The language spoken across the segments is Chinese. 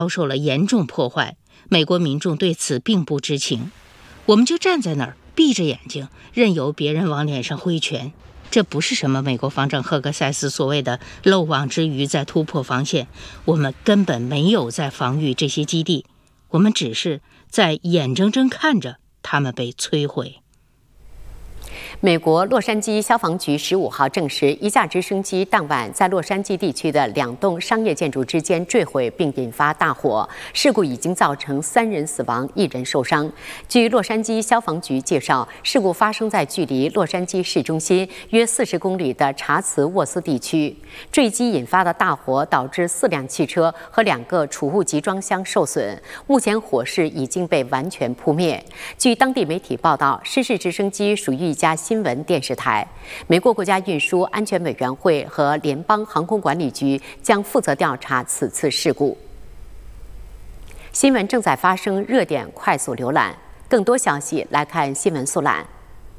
遭受了严重破坏，美国民众对此并不知情。我们就站在那儿，闭着眼睛，任由别人往脸上挥拳。这不是什么美国防长赫格塞斯所谓的漏网之鱼在突破防线，我们根本没有在防御这些基地，我们只是在眼睁睁看着他们被摧毁。 美国洛杉矶消防局15号证实，一架直升机当晚在洛杉矶地区的2栋商业建筑之间坠毁，并引发大火。事故已经造成3人死亡，1人受伤。据洛杉矶消防局介绍，事故发生在距离洛杉矶市中心约40公里的查茨沃斯地区。坠机引发的大火导致4辆汽车和2个储物集装箱受损，目前火势已经被完全扑灭。据当地媒体报道，失事直升机属于一家新闻电视台。美国国家运输安全委员会和联邦航空管理局将负责调查此次事故。新闻正在发生，热点快速浏览。更多消息来看新闻速览。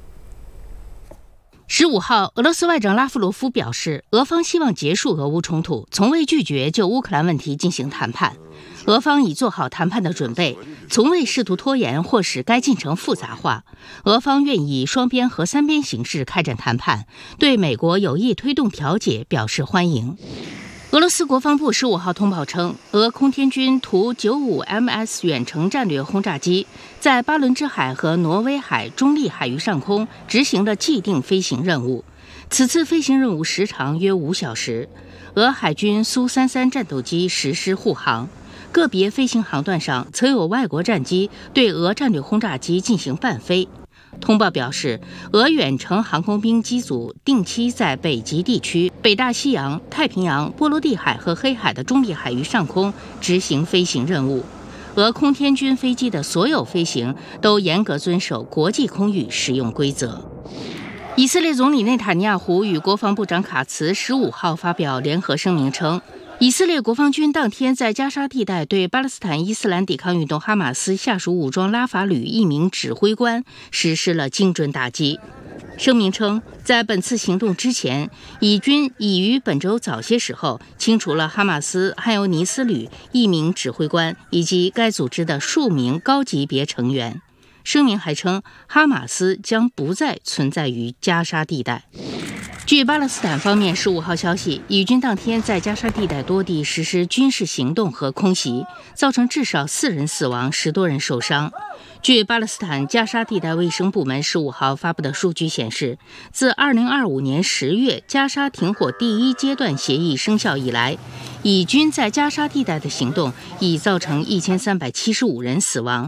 15号，俄罗斯外长拉夫罗夫表示，俄方希望结束俄乌冲突，从未拒绝就乌克兰问题进行谈判。俄方已做好谈判的准备，从未试图拖延或使该进程复杂化。俄方愿以双边和3边形式开展谈判，对美国有意推动调解表示欢迎。俄罗斯国防部15号通报称，俄空天军图 95MS 远程战略轰炸机在巴伦支海和挪威海中立海域上空执行了既定飞行任务。此次飞行任务时长约5小时。俄海军苏33战斗机实施护航，个别飞行航段上曾有外国战机对俄战略轰炸机进行伴飞。通报表示，俄远程航空兵机组定期在北极地区、北大西洋、太平洋、波罗的海和黑海的中立海域上空执行飞行任务。俄空天军飞机的所有飞行都严格遵守国际空域使用规则。以色列总理内塔尼亚胡与国防部长卡茨15号发表联合声明称，以色列国防军当天在加沙地带对巴勒斯坦伊斯兰抵抗运动哈马斯下属武装拉法旅一名指挥官实施了精准打击。声明称，在本次行动之前，以军已于本周早些时候清除了哈马斯汉尤尼斯旅一名指挥官以及该组织的数名高级别成员。声明还称，哈马斯将不再存在于加沙地带。据巴勒斯坦方面15号消息，以军当天在加沙地带多地实施军事行动和空袭，造成至少4人死亡，10多人受伤。据巴勒斯坦加沙地带卫生部门15号发布的数据显示，自2025年10月加沙停火第1阶段协议生效以来，以军在加沙地带的行动已造成1375人死亡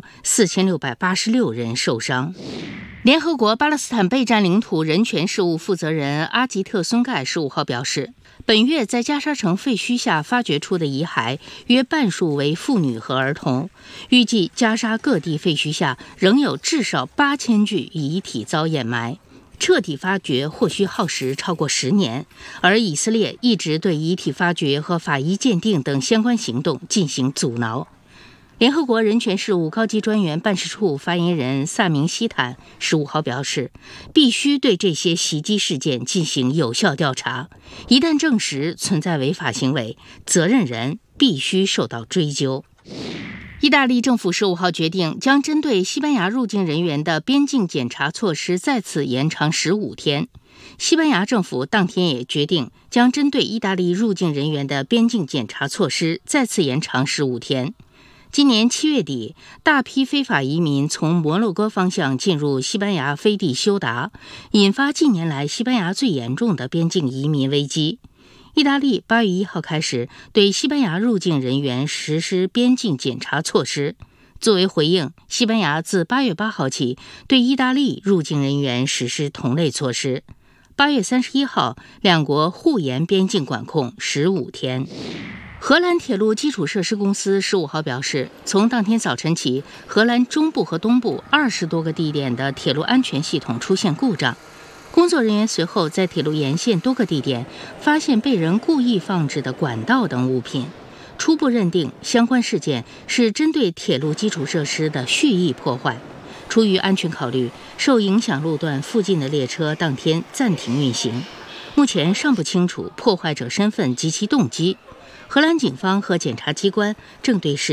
，4686人受伤。联合国巴勒斯坦被占领土人权事务负责人阿吉特松盖15号表示，本月在加沙城废墟下发掘出的遗骸约半数为妇女和儿童，预计加沙各地废墟下仍有至少8000具遗体遭掩埋，彻底发掘或需耗时超过10年，而以色列一直对遗体发掘和法医鉴定等相关行动进行阻挠。联合国人权事务高级专员办事处发言人萨明希坦15号表示，必须对这些袭击事件进行有效调查，一旦证实存在违法行为，责任人必须受到追究。意大利政府15号决定将针对西班牙入境人员的边境检查措施再次延长15天。西班牙政府当天也决定将针对意大利入境人员的边境检查措施再次延长15天。今年7月底，大批非法移民从摩洛哥方向进入西班牙飞地休达，引发近年来西班牙最严重的边境移民危机。意大利8月1号开始对西班牙入境人员实施边境检查措施。作为回应，西班牙自8月8号起对意大利入境人员实施同类措施。8月31号，两国互延边境管控15天。荷兰铁路基础设施公司15号表示，从当天早晨起，荷兰中部和东部20多个地点的铁路安全系统出现故障。工作人员随后在铁路沿线多个地点发现被人故意放置的管道等物品，初步认定相关事件是针对铁路基础设施的蓄意破坏。出于安全考虑，受影响路段附近的列车当天暂停运行。目前尚不清楚破坏者身份及其动机。 荷兰警方和检察机关正对事